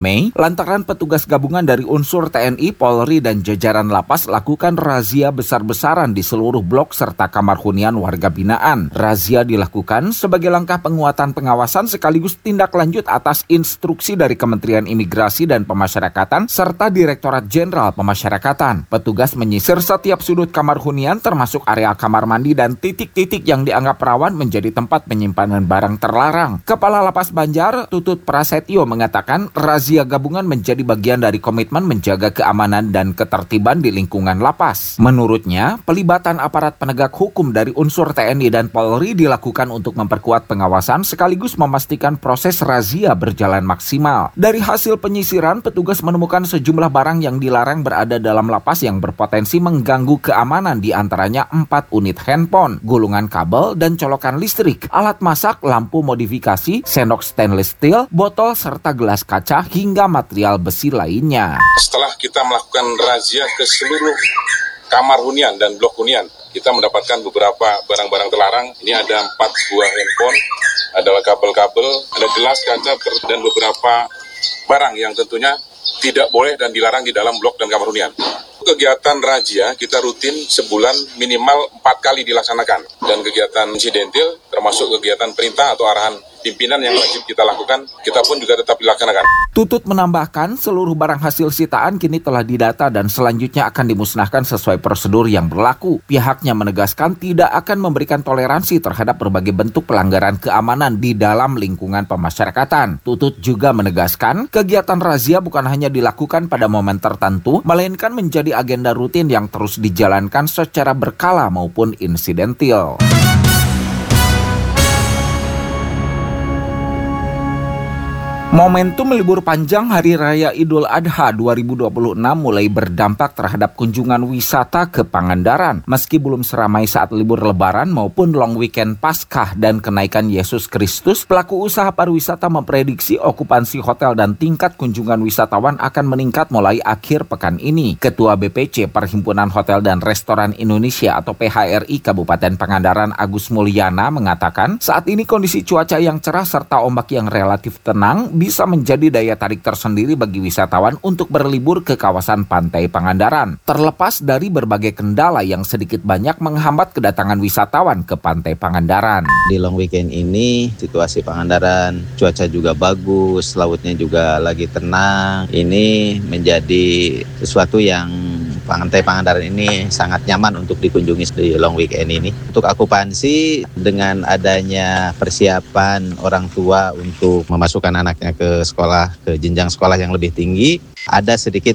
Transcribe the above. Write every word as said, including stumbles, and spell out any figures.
Mei, lantaran petugas gabungan dari unsur T N I, Polri, dan jajaran lapas lakukan razia besar-besaran di seluruh blok serta kamar hunian warga binaan. Razia dilakukan sebagai langkah penguatan pengawasan sekaligus tindak lanjut atas instruksi dari Kementerian Imigrasi dan Pemasyarakatan serta Direktorat Jenderal Pemasyarakatan. Petugas menyisir setiap sudut kamar hunian termasuk area kamar mandi dan titik-titik yang dianggap rawan menjadi tempat penyimpanan barang terlarang. Kepala Lapas Banjar, Tutut Prasetyo, mengatakan razia Razia gabungan menjadi bagian dari komitmen menjaga keamanan dan ketertiban di lingkungan lapas. Menurutnya, pelibatan aparat penegak hukum dari unsur T N I dan Polri dilakukan untuk memperkuat pengawasan sekaligus memastikan proses razia berjalan maksimal. Dari hasil penyisiran, petugas menemukan sejumlah barang yang dilarang berada dalam lapas yang berpotensi mengganggu keamanan, di antaranya empat unit handphone, gulungan kabel dan colokan listrik, alat masak, lampu modifikasi, sendok stainless steel, botol serta gelas kaca hingga material besi lainnya. Setelah kita melakukan razia ke seluruh kamar hunian dan blok hunian, kita mendapatkan beberapa barang-barang terlarang. Ini ada empat buah handphone, ada kabel-kabel, ada gelas kaca, dan beberapa barang yang tentunya tidak boleh dan dilarang di dalam blok dan kamar hunian. Kegiatan razia kita rutin sebulan minimal empat kali dilaksanakan, dan kegiatan insidentil termasuk kegiatan perintah atau arahan pimpinan yang wajib kita lakukan, kita pun juga tetap dilaksanakan. Tutut menambahkan seluruh barang hasil sitaan kini telah didata dan selanjutnya akan dimusnahkan sesuai prosedur yang berlaku. Pihaknya menegaskan tidak akan memberikan toleransi terhadap berbagai bentuk pelanggaran keamanan di dalam lingkungan pemasyarakatan. Tutut juga menegaskan kegiatan razia bukan hanya dilakukan pada momen tertentu, melainkan menjadi agenda rutin yang terus dijalankan secara berkala maupun insidentil. Momentum libur panjang Hari Raya Idul Adha dua ribu dua puluh enam mulai berdampak terhadap kunjungan wisata ke Pangandaran. Meski belum seramai saat libur Lebaran maupun long weekend Paskah dan kenaikan Yesus Kristus, pelaku usaha pariwisata memprediksi okupansi hotel dan tingkat kunjungan wisatawan akan meningkat mulai akhir pekan ini. Ketua B P C Perhimpunan Hotel dan Restoran Indonesia atau P H R I Kabupaten Pangandaran Agus Mulyana mengatakan saat ini kondisi cuaca yang cerah serta ombak yang relatif tenang bisa menjadi daya tarik tersendiri bagi wisatawan untuk berlibur ke kawasan pantai Pangandaran. Terlepas dari berbagai kendala yang sedikit banyak menghambat kedatangan wisatawan ke pantai Pangandaran. Di long weekend ini situasi Pangandaran, cuaca juga bagus, lautnya juga lagi tenang. Ini menjadi sesuatu yang pantai Pangandaran ini sangat nyaman untuk dikunjungi di long weekend ini. Untuk akupansi, dengan adanya persiapan orang tua untuk memasukkan anaknya ke sekolah, ke jenjang sekolah yang lebih tinggi, ada sedikit